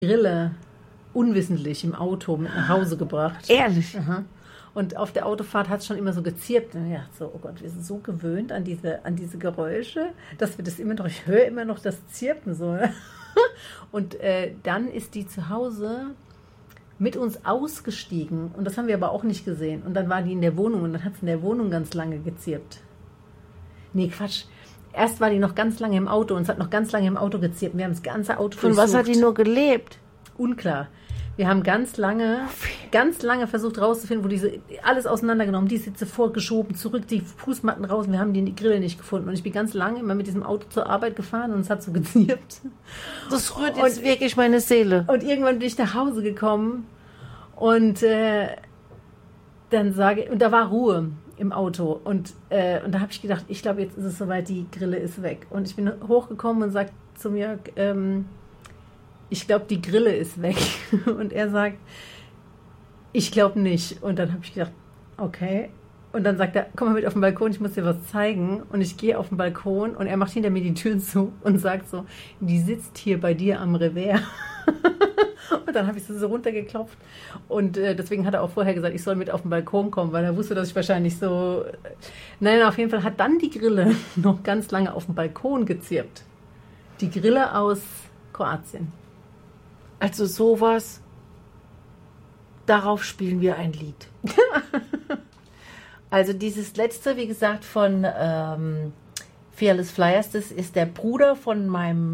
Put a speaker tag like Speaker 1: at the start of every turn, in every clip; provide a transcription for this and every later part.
Speaker 1: Grille unwissentlich im Auto mit nach Hause gebracht.
Speaker 2: Ehrlich?
Speaker 1: Aha. Und auf der Autofahrt hat es schon immer so gezirpt. Und ja, so, oh Gott, wir sind so gewöhnt an diese Geräusche, dass wir das immer noch, ich höre immer noch das Zirpen so. Und dann ist die zu Hause mit uns ausgestiegen. Und das haben wir aber auch nicht gesehen. Und dann war die in der Wohnung und dann hat es in der Wohnung ganz lange gezirpt. Nee, Quatsch. Erst war die noch ganz lange im Auto und es hat noch ganz lange im Auto gezirpt. Wir haben das ganze Auto
Speaker 2: Von was hat die nur gelebt?
Speaker 1: Unklar. Wir haben ganz lange versucht rauszufinden, wo diese, alles auseinandergenommen, die Sitze vorgeschoben, zurück, die Fußmatten raus, wir haben die Grille nicht gefunden. Und ich bin ganz lange immer mit diesem Auto zur Arbeit gefahren und es hat so gezirpt.
Speaker 2: Das rührt jetzt wirklich meine Seele.
Speaker 1: Und irgendwann bin ich nach Hause gekommen und dann und da war Ruhe im Auto. Und da habe ich gedacht, ich glaube, jetzt ist es soweit, die Grille ist weg. Und ich bin hochgekommen und sagte zu Jörg, ich glaube, die Grille ist weg. Und er sagt, ich glaube nicht. Und dann habe ich gedacht, okay. Und dann sagt er, komm mal mit auf den Balkon, ich muss dir was zeigen. Und ich gehe auf den Balkon und er macht hinter mir die Türen zu und sagt so, die sitzt hier bei dir am Revers. Und dann habe ich sie so runtergeklopft. Und deswegen hat er auch vorher gesagt, ich soll mit auf den Balkon kommen, weil er wusste, dass ich wahrscheinlich so... Nein, auf jeden Fall hat dann die Grille noch ganz lange auf dem Balkon gezirpt. Die Grille aus Kroatien.
Speaker 2: Also sowas, darauf spielen wir ein Lied. Also dieses letzte, wie gesagt, von Fearless Flyers, das ist der Bruder von meinem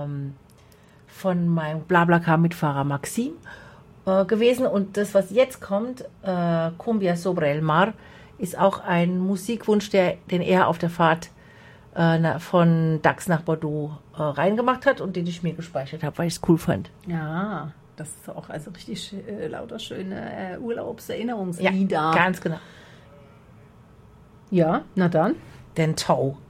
Speaker 2: BlaBlaCar-Mitfahrer Maxim gewesen. Und das, was jetzt kommt, Cumbia sobre el Mar, ist auch ein Musikwunsch, den er auf der Fahrt von Dax nach Bordeaux reingemacht hat und den ich mir gespeichert habe, weil ich es cool fand.
Speaker 1: Ja, das ist auch also richtig lauter schöne Urlaubserinnerungslieder.
Speaker 2: Ja, ganz genau.
Speaker 1: Ja, na dann.
Speaker 2: Den Tau.